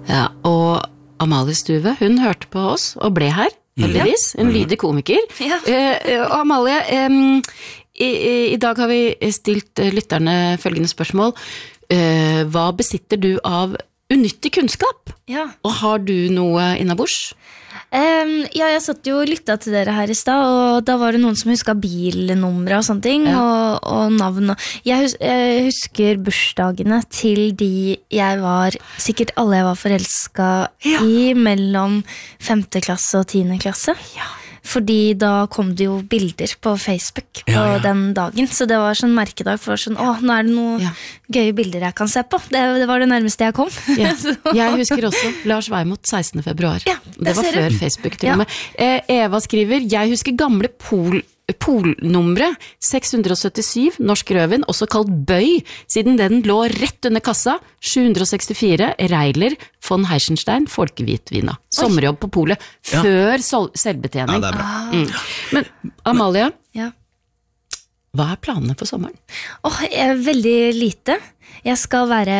Ja, og Amalie Stuve, hun hørte på oss og ble her, heldigvis, en lydig komiker. Ja. Og Amalie, i dag har vi stilt lytterne følgende spørsmål. Hva besitter du av unyttig kunnskap? Ja. Og har du noe innabords? Ja, jeg satt jo og lyttet til dere her i sted, og da var det noen som husket bilnumre og sånne ting, og navn. Jeg husker bursdagene til de jeg var, sikkert alle jeg var forelsket i, mellom 5. klasse og 10. klasse. Ja. Fordi da kom det jo bilder på Facebook på den dagen, så det var sånn merkedag for sånn, nå er det noen gøye bilder jeg kan se på. Det var det nærmeste jeg kom. Ja. Jeg husker også Lars Weimot 16. februar. Ja, det var før Facebook til og med. Eva skriver, jeg husker gamle polnumre 677, norsk rødvin, også kalt bøy, siden den lå rett under kassa, 764, Reiler, von Heichenstein, folkehvitvina. Sommerjobb på polet, før selvbetjening. Ja, det er bra. Men Amalie, hva er planene for sommeren? Veldig lite. Jeg skal være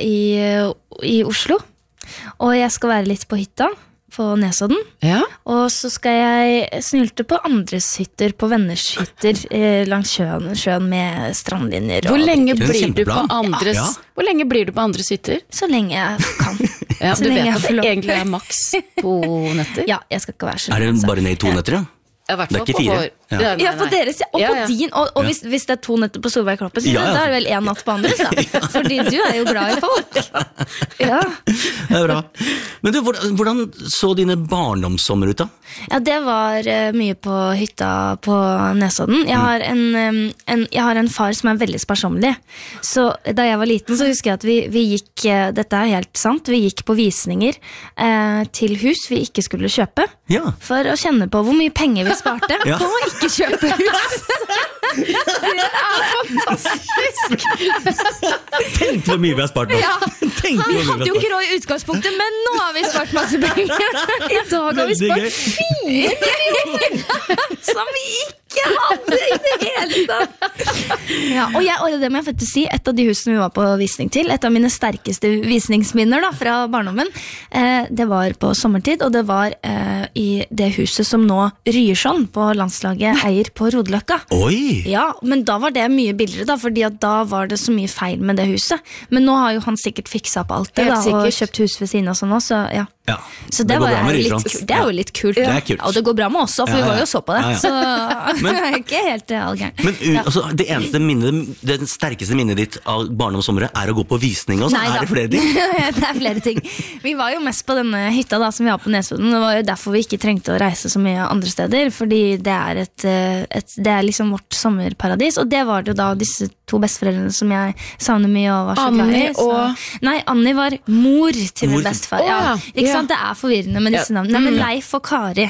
i Oslo, og jeg skal være litt på hytta, på Nesodden, og så skal jeg snulte på andres hytter, på venners hytter langs sjøen med strandlinjer. Hvor lenge blir du på andres hytter? Så lenge jeg kan. Du vet at det egentlig er maks 2 netter? Ja, jeg skal ikke være så Er det bare ned i 2 netter, Det er ikke 4? Ja, på deres, og på din, og hvis det er 2 netter på Solveig Kloppen, da er det vel 1 natt på andres, da. Fordi du er jo glad i folk. Ja. Det er bra. Men du, hvordan så dine barndomssommer ut da? Ja, det var mye på hytta på Nesodden. Jeg har en far som er veldig sparsomlig. Så da jeg var liten, så husker jeg at vi gikk, dette er helt sant, vi gikk på visninger til hus vi ikke skulle kjøpe, for å kjenne på hvor mye penger vi sparte på å ikke kjøpe hus. Det er fantastisk. Tenk hvor mye vi har spart nå. Vi hadde jo ikke råd i utgangspunktet, men nå har vi spart masse penger. I dag har vi spart 4 millioner som vi ikke hadde i det hele tatt. Og det må jeg faktisk si, et av de husene vi var på visning til, et av mine sterkeste visningsminner da, fra barndommen, det var på sommertid, og det var i det huset som nå Ryerson på landslaget eier på Rodeløkka. Oi! Ja, men da var det mye billigere da, fordi at da var det så mye feil med det huset. Men nå har jo han sikkert fikset opp alt det da, og kjøpt hus ved siden og sånn også, Så det er jo litt kult. Det er kult. Og det går bra med oss også, for vi var jo så på det. Så det er ikke helt allgærent. Men altså, det eneste minnet, det sterkeste minnet ditt av barndomssommeret er å gå på visning også. Er det flere ting? Det er flere ting. Vi var jo mest på denne hytta da, som vi har på Nesodden. Det var jo derfor vi ikke trengte å reise så mye andre steder, fordi det er liksom vårt sommerparadis, og det var det da disse 2 besteforeldrene som jeg savner mye og var så glad i. Nei, Annie var mor til min bestefar. Ikke sant? Det er forvirrende med disse navnene. Nei, men Leif og Kari.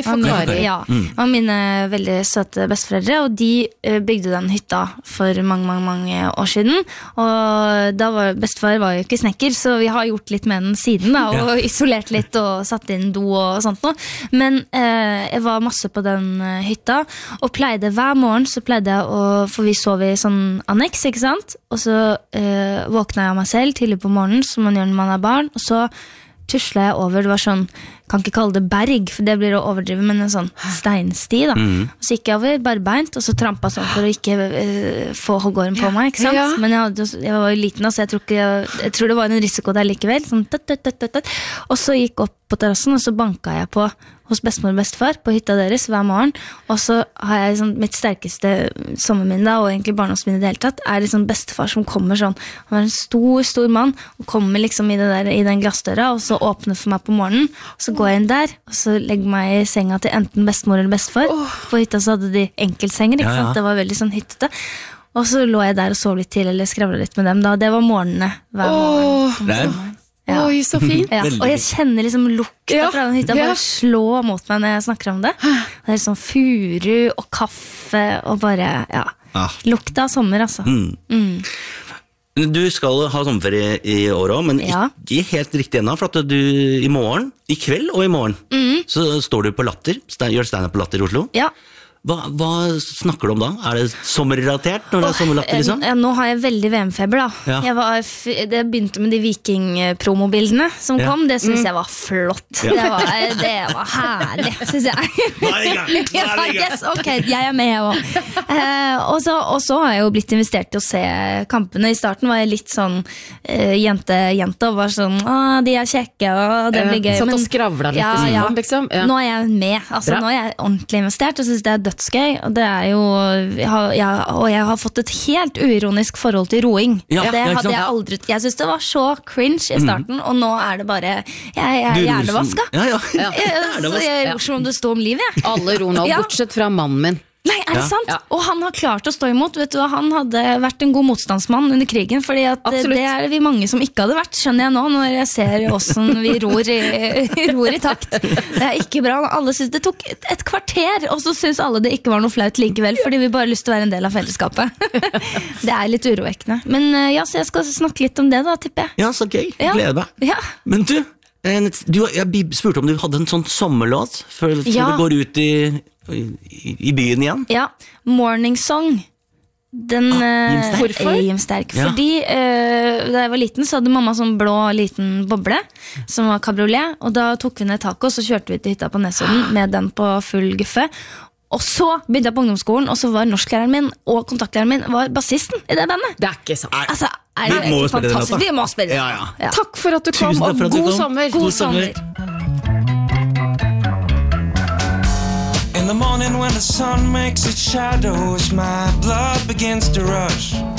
Var mine veldig søte besteforeldre, og de bygde den hytta for mange år siden, og da bestefar var jo ikke snekker, så vi har gjort litt med den siden da, og isolert litt og satt inn do og sånt noe. Men jeg var masse på den hytta, og pleide hver morgen, så pleide jeg for vi sov i sånn anneks, ikke sant? Og så våkna jeg av meg selv tidlig på morgenen, som man gjør når man er barn, og så tuslet jeg over, det var sånn, kan ikke kalle det berg, for det blir å overdrive, men en sånn steinsti da. Og så gikk jeg over barbeint, og så trampet sånn for å ikke få hoggåren på meg, ikke sant? Men jeg var jo liten, så jeg tror det var en risiko der likevel, sånn, og så gikk jeg opp på terrassen, og så banket jeg på hos bestemor og bestefar på hytta deres hver morgen, og så har jeg liksom, mitt sterkeste sommerminne og egentlig barndomsminne i det hele tatt, er liksom bestefar som kommer sånn, han var en stor mann, og kommer liksom i den glassdøra, og så åpner for meg på morgenen, og så går jeg inn der, og så legger jeg meg i senga til enten bestemor eller bestefar. På hytta så hadde de enkeltsenger, ikke sant? Det var veldig sånn hyttete. Og så lå jeg der og sov litt til, eller skravlet litt med dem da. Det var morgenene hver morgen. Oi, så fint. Og jeg kjenner liksom lukta fra den hytta bare slå mot meg når jeg snakker om det. Det er sånn furu og kaffe og bare, lukta av sommer, altså. Du skal ha sommerferie i år også, men ikke helt riktig ennå, for at du i kveld og i morgen, så står du på Latter, gjør stand-up på Latter i Oslo. Hva snakker du om da? Det sommerrelatert når det sommerlatter, liksom? Nå har jeg veldig VM-feber da. Det begynte med de Viking-promobildene som kom. Det synes jeg var flott. Det var herlig, synes jeg. Yes, ok, jeg med også. Og så har jeg jo blitt investert til å se kampene. I starten var jeg litt sånn jente og var sånn, de kjekke, og det blir gøy. Satt og skravla litt i solen, liksom. Nå er jeg med, altså nå er jeg ordentlig investert, og synes det dødsgøy, og det jo og jeg har fått et helt uironisk forhold til roing. Det hadde jeg aldri. Jeg synes det var så cringe i starten, og nå det bare jeg hjernevaska. Jeg ror som om det stod om livet. Alle ror nå, bortsett fra mannen min. Nei, det sant? Og han har klart å stå imot. Vet du, han hadde vært en god motstandsmann under krigen, fordi at det vi mange som ikke hadde vært, skjønner jeg nå, når jeg ser hvordan vi ror i takt. Det ikke bra. Alle synes det tok et kvarter, og så synes alle det ikke var noe flaut likevel, fordi vi bare har lyst til å være en del av fellesskapet. Det litt urovekkende. Men så jeg skal snakke litt om det da, tipper jeg. Ja, så gøy. Gleder meg. Men du, jeg spurte om du hadde en sånn sommerlåt før det går ut i byen igjen. Ja, Morning Song. Den Jimsterk. Fordi da jeg var liten så hadde mamma sånn blå liten boble som var kabriolet, og da tok vi ned taket, og så kjørte vi til hytta på Nesodden med den på full guffe. Og så begynte jeg på ungdomsskolen, og så var norsklæreren min og kontaktlæreren min var bassisten i det bandet. Det ikke sant. Altså, vi må spille den låta. Vi må spille den. Ja. Takk for at du kom, og god sommer. God sommer. In the morning when the sun makes its shadows, my blood begins to rush.